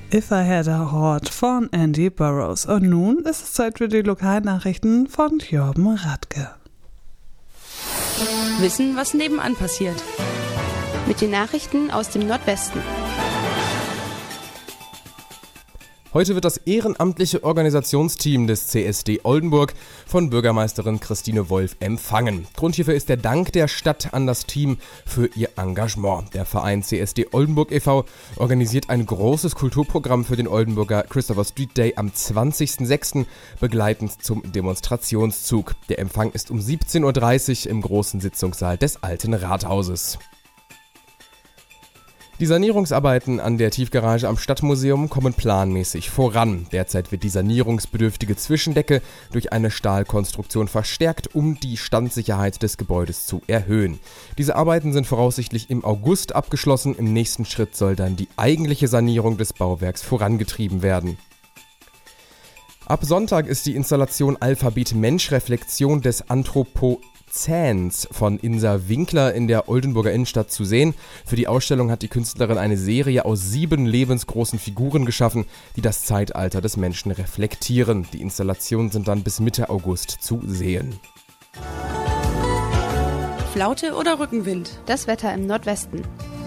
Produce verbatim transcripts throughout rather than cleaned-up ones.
If I Had a Heart von Andy Burroughs. Und nun ist es Zeit für die Lokalnachrichten von Jorben Radke. Wissen, was nebenan passiert. Mit den Nachrichten aus dem Nordwesten. Heute wird das ehrenamtliche Organisationsteam des C S D Oldenburg von Bürgermeisterin Christine Wolf empfangen. Grund hierfür ist der Dank der Stadt an das Team für ihr Engagement. Der Verein C S D Oldenburg e V organisiert ein großes Kulturprogramm für den Oldenburger Christopher Street Day am zwanzigsten sechsten begleitend zum Demonstrationszug. Der Empfang ist um siebzehn Uhr dreißig im großen Sitzungssaal des Alten Rathauses. Die Sanierungsarbeiten an der Tiefgarage am Stadtmuseum kommen planmäßig voran. Derzeit wird die sanierungsbedürftige Zwischendecke durch eine Stahlkonstruktion verstärkt, um die Standsicherheit des Gebäudes zu erhöhen. Diese Arbeiten sind voraussichtlich im August abgeschlossen. Im nächsten Schritt soll dann die eigentliche Sanierung des Bauwerks vorangetrieben werden. Ab Sonntag ist die Installation Alphabet Mensch Reflexion des Anthropozäns von Insa Winkler in der Oldenburger Innenstadt zu sehen. Für die Ausstellung hat die Künstlerin eine Serie aus sieben lebensgroßen Figuren geschaffen, die das Zeitalter des Menschen reflektieren. Die Installationen sind dann bis Mitte August zu sehen. Flaute oder Rückenwind? Das Wetter im Nordwesten.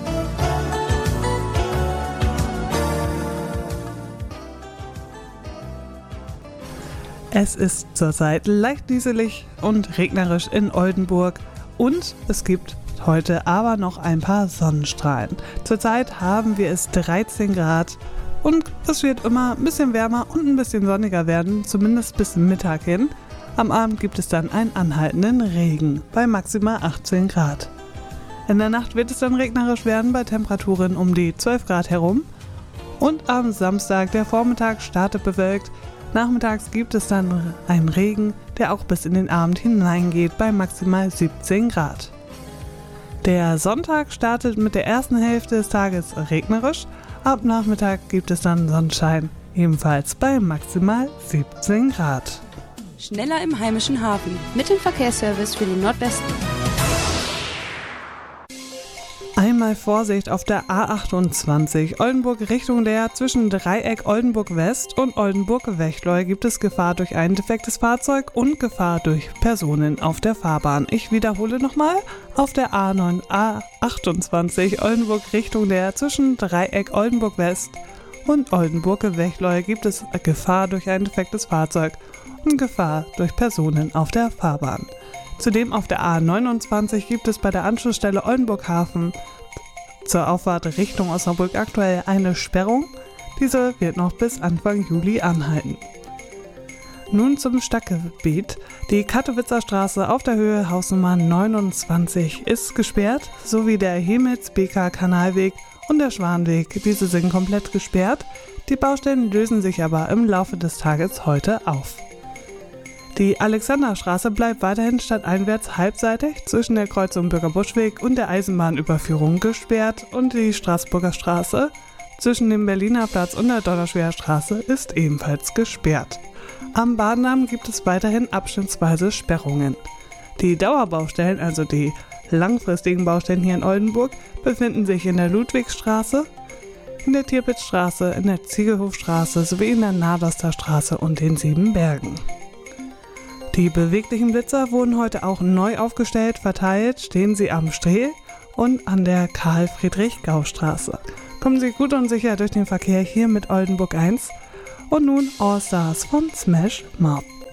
Es ist zurzeit leicht dieselig und regnerisch in Oldenburg und es gibt heute aber noch ein paar Sonnenstrahlen. Zurzeit haben wir es dreizehn Grad und es wird immer ein bisschen wärmer und ein bisschen sonniger werden, zumindest bis Mittag hin. Am Abend gibt es dann einen anhaltenden Regen bei maximal achtzehn Grad. In der Nacht wird es dann regnerisch werden bei Temperaturen um die zwölf Grad herum und am Samstag der Vormittag startet bewölkt. Nachmittags gibt es dann einen Regen, der auch bis in den Abend hineingeht bei maximal siebzehn Grad. Der Sonntag startet mit der ersten Hälfte des Tages regnerisch, ab Nachmittag gibt es dann Sonnenschein, ebenfalls bei maximal siebzehn Grad. Schneller im heimischen Hafen. Mit dem Verkehrsservice für den Nordwesten. Einmal Vorsicht auf der A achtundzwanzig Oldenburg Richtung Leer zwischen Dreieck Oldenburg West und Oldenburg Wechleu gibt es Gefahr durch ein defektes Fahrzeug und Gefahr durch Personen auf der Fahrbahn. Ich wiederhole nochmal, auf der A neun A achtundzwanzig Oldenburg Richtung Leer zwischen Dreieck Oldenburg West und Oldenburg Wechleu gibt es Gefahr durch ein defektes Fahrzeug und Gefahr durch Personen auf der Fahrbahn. Zudem auf der A neunundzwanzig gibt es bei der Anschlussstelle Oldenburg Hafen zur Auffahrt Richtung Osnabrück aktuell eine Sperrung. Diese wird noch bis Anfang Juli anhalten. Nun zum Stadtgebiet. Die Kattowitzer Straße auf der Höhe Hausnummer neunundzwanzig ist gesperrt, sowie der Hemitz-Beker-Kanalweg und der Schwanweg. Diese sind komplett gesperrt. Die Baustellen lösen sich aber im Laufe des Tages heute auf. Die Alexanderstraße bleibt weiterhin stadteinwärts halbseitig zwischen der Kreuzung Bürgerbuschweg und der Eisenbahnüberführung gesperrt und die Straßburger Straße zwischen dem Berliner Platz und der Donauschwinger Straße ist ebenfalls gesperrt. Am Bahndamm gibt es weiterhin abschnittsweise Sperrungen. Die Dauerbaustellen, also die langfristigen Baustellen hier in Oldenburg, befinden sich in der Ludwigstraße, in der Tirpitzstraße, in der Ziegelhofstraße sowie in der Naderster Straße und den Siebenbergen. Die beweglichen Blitzer wurden heute auch neu aufgestellt, verteilt stehen sie am Strehl und an der Karl-Friedrich-Gau-Straße. Kommen Sie gut und sicher durch den Verkehr hier mit Oldenburg eins und nun All Stars von Smash Mouth.